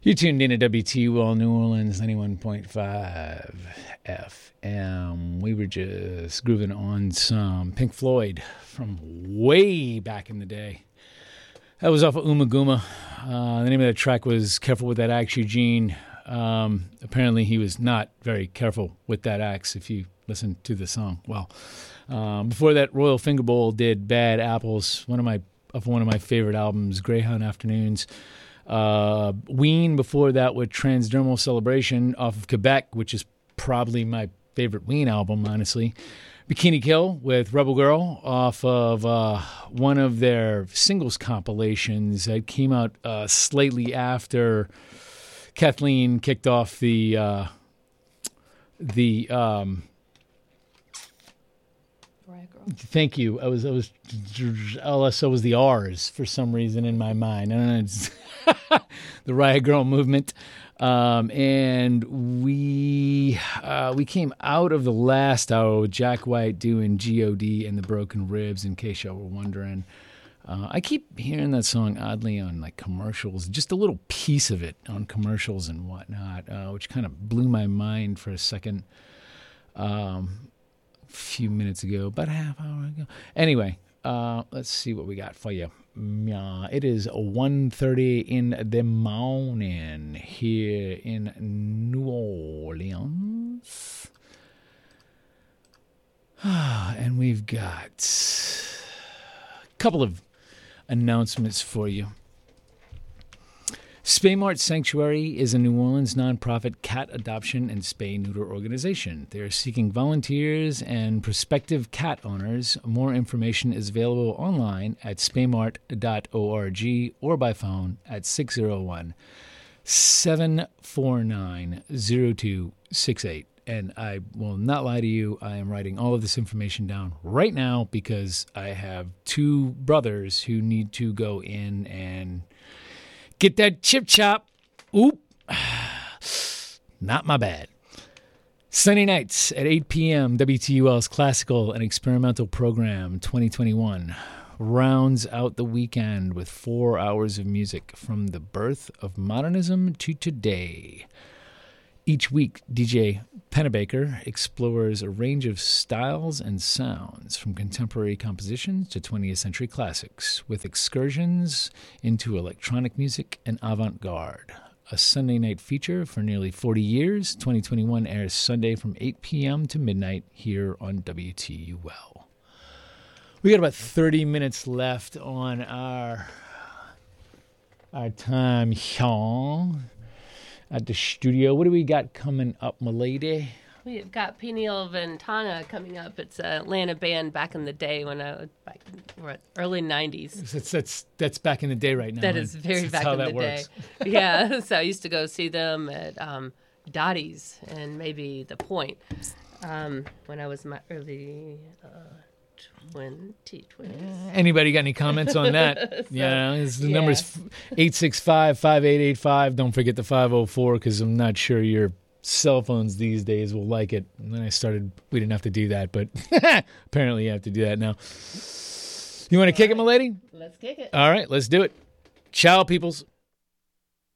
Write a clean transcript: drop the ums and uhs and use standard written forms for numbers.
You tuned in to WTUL New Orleans 91.5 FM. We were just grooving on some Pink Floyd from way back in the day. That was off of Umaguma. The name of that track was Careful with That Axe, Eugene. Apparently he was not very careful with that axe if you listen to the song. Well, before that, Royal Finger Bowl did Bad Apples, one of my favorite albums, Greyhound Afternoons. Ween before that with Transdermal Celebration off of Quebec, which is probably my favorite Ween album, honestly. Bikini Kill with Rebel Girl off of one of their singles compilations that came out slightly after Kathleen kicked off the thank you. I was LSO was the R's for some reason in my mind. I don't know, it's the Riot Girl movement. And we came out of the last hour with Jack White doing G.O.D. and the Broken Ribs, in case y'all were wondering. I keep hearing that song oddly on like commercials, just a little piece of it on commercials and whatnot, which kind of blew my mind for a second. Few minutes ago, about a half hour ago. Anyway, let's see what we got for you. It is 1:30 in the morning here in New Orleans. And we've got a couple of announcements for you. Spaymart Sanctuary is a New Orleans nonprofit cat adoption and spay-neuter organization. They are seeking volunteers and prospective cat owners. More information is available online at spaymart.org or by phone at 601-749-0268. And I will not lie to you, I am writing all of this information down right now because I have two brothers who need to go in and get that chip chop. Oop. Not my bad. Sunday nights at 8 p.m., WTUL's Classical and Experimental Program 2021 rounds out the weekend with 4 hours of music from the birth of modernism to today. Each week, DJ Pennebaker explores a range of styles and sounds from contemporary compositions to 20th century classics, with excursions into electronic music and avant-garde. A Sunday night feature for nearly 40 years, 2021 airs Sunday from 8 p.m. to midnight here on WTUL. We got about 30 minutes left on our time here at the studio. What do we got coming up, my lady? We've got Peniel Ventana coming up. It's an Atlanta band back in the day when we're early 90s. That's back in the day right now. That is very back in the day. Yeah, so I used to go see them at Dottie's and maybe The Point when I was in my early 2020s. Anybody got any comments on that? The number's 865-5885. Don't forget the 504 because I'm not sure your cell phones these days will like it. And then we didn't have to do that, but apparently you have to do that now. You want to kick it, my lady? Let's kick it. All right, let's do it. Ciao, peoples.